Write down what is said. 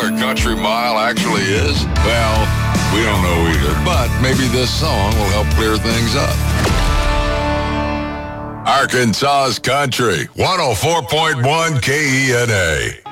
a country mile actually is? Well, we don't know either, but maybe this song will help clear things up. Arkansas's Country, 104.1 KENA.